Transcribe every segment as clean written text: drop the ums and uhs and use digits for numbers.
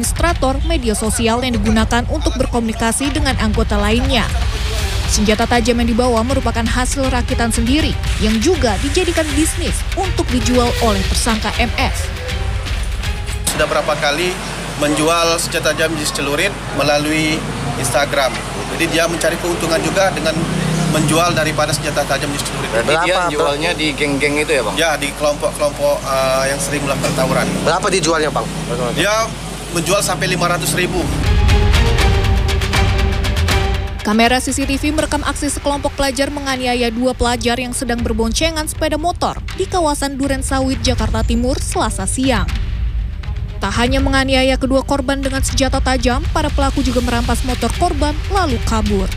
administrator media sosial yang digunakan untuk berkomunikasi dengan anggota lainnya. Senjata tajam yang dibawa merupakan hasil rakitan sendiri yang juga dijadikan bisnis untuk dijual oleh tersangka MS. Sudah berapa kali menjual senjata tajam jenis celurit melalui Instagram. Jadi dia mencari keuntungan juga dengan menjual daripada senjata tajam jenis celurit. Berapa dia jualnya di geng-geng itu ya, Bang? Ya, di kelompok-kelompok yang sering melakukan tawuran. Berapa dijualnya, Bang? Dia menjual sampai 500.000. Kamera CCTV merekam aksi sekelompok pelajar menganiaya 2 pelajar yang sedang berboncengan sepeda motor di kawasan Durensawit, Jakarta Timur, Selasa siang. Tak hanya menganiaya kedua korban dengan senjata tajam, para pelaku juga merampas motor korban lalu kabur.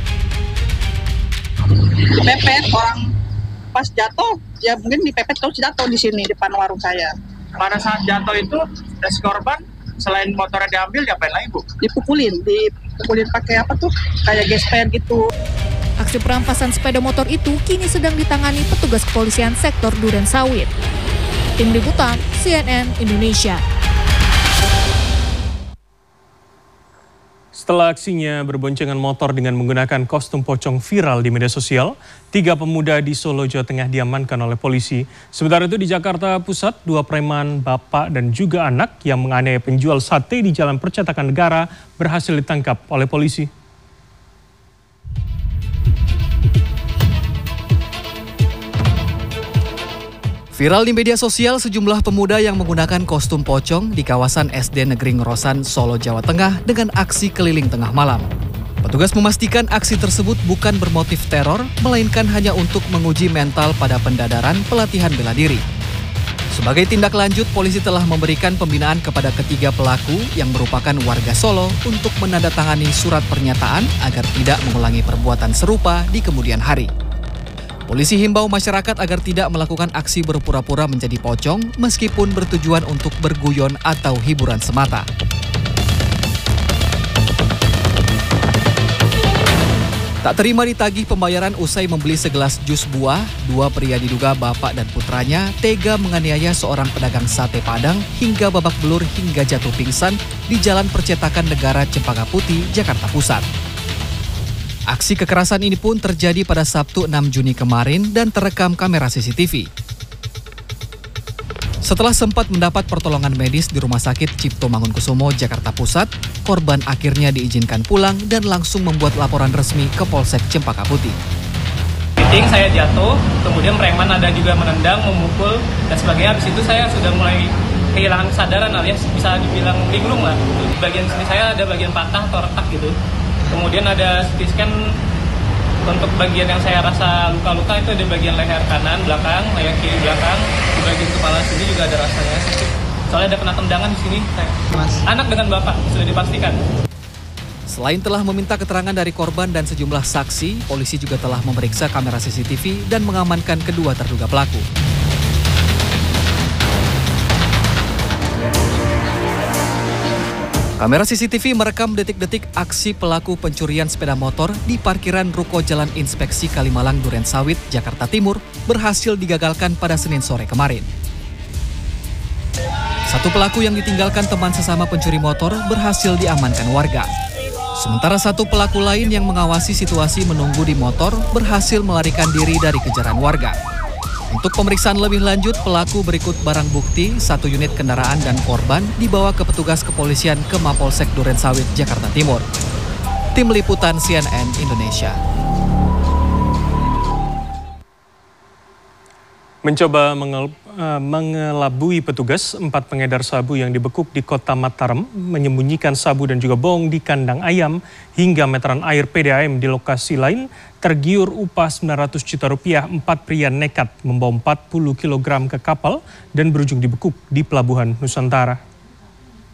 Dipepet orang pas jatuh, ya mungkin dipepet terus jatuh di sini depan warung saya. Pada saat jatuh itu, si korban selain motornya diambil, diapain lagi, Bu? Dipukulin pakai apa tuh? Kayak gesper gitu. Aksi perampasan sepeda motor itu kini sedang ditangani petugas kepolisian sektor Durensawit. Tim Liputan CNN Indonesia. Setelah aksinya berboncengan motor dengan menggunakan kostum pocong viral di media sosial, 3 pemuda di Solo, Jawa Tengah diamankan oleh polisi. Sementara itu di Jakarta Pusat, 2 preman, bapak dan juga anak yang menganiaya penjual sate di Jalan Percetakan Negara berhasil ditangkap oleh polisi. Viral di media sosial sejumlah pemuda yang menggunakan kostum pocong di kawasan SD Negeri Ngerosan, Solo, Jawa Tengah dengan aksi keliling tengah malam. Petugas memastikan aksi tersebut bukan bermotif teror, melainkan hanya untuk menguji mental pada pendadaran pelatihan bela diri. Sebagai tindak lanjut, polisi telah memberikan pembinaan kepada ketiga pelaku yang merupakan warga Solo untuk menandatangani surat pernyataan agar tidak mengulangi perbuatan serupa di kemudian hari. Polisi himbau masyarakat agar tidak melakukan aksi berpura-pura menjadi pocong meskipun bertujuan untuk berguyon atau hiburan semata. Tak terima ditagih pembayaran usai membeli segelas jus buah, 2 pria diduga bapak dan putranya tega menganiaya seorang pedagang sate Padang hingga babak belur hingga jatuh pingsan di Jalan Percetakan Negara Cempaka Putih, Jakarta Pusat. Aksi kekerasan ini pun terjadi pada Sabtu 6 Juni kemarin dan terekam kamera CCTV. Setelah sempat mendapat pertolongan medis di Rumah Sakit Cipto Mangunkusumo, Jakarta Pusat, korban akhirnya diizinkan pulang dan langsung membuat laporan resmi ke Polsek Cempaka Putih. Meeting saya jatuh, kemudian preman ada juga menendang, memukul, dan sebagainya. Habis itu saya sudah mulai kehilangan kesadaran alias bisa dibilang linglung lah. Di bagian sini saya ada bagian patah atau retak gitu. Kemudian ada CT scan untuk bagian yang saya rasa luka-luka itu ada bagian leher kanan belakang, leher kiri belakang, di bagian kepala sini juga ada rasanya sakit. Soalnya ada kena tendangan di sini. Anak dengan bapak sudah dipastikan. Selain telah meminta keterangan dari korban dan sejumlah saksi, polisi juga telah memeriksa kamera CCTV dan mengamankan kedua terduga pelaku. Kamera CCTV merekam detik-detik aksi pelaku pencurian sepeda motor di parkiran ruko Jalan Inspeksi Kalimalang Durensawit, Jakarta Timur berhasil digagalkan pada Senin sore kemarin. Satu pelaku yang ditinggalkan teman sesama pencuri motor berhasil diamankan warga. Sementara satu pelaku lain yang mengawasi situasi menunggu di motor berhasil melarikan diri dari kejaran warga. Untuk pemeriksaan lebih lanjut, pelaku berikut barang bukti, 1 unit kendaraan dan korban dibawa ke petugas kepolisian ke Mapolsek Durensawit, Jakarta Timur. Tim Liputan CNN Indonesia. Mencoba mengelabui petugas, 4 pengedar sabu yang dibekuk di kota Mataram menyembunyikan sabu dan juga bong di kandang ayam hingga meteran air PDAM di lokasi lain tergiur upah 900 juta rupiah. 4 pria nekat membawa 40 kg ke kapal dan berujung dibekuk di Pelabuhan Nusantara.